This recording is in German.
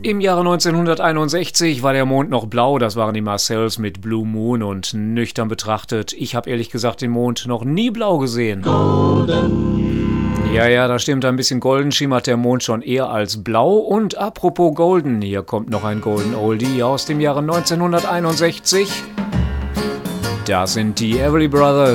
Im Jahre 1961 war der Mond noch blau, das waren die Marcells mit Blue Moon und nüchtern betrachtet, ich habe ehrlich gesagt den Mond noch nie blau gesehen. Ja, da stimmt, ein bisschen golden schimmert der Mond schon eher als blau. Und apropos golden, hier kommt noch ein Golden Oldie aus dem Jahre 1961. Das sind die Everly Brothers.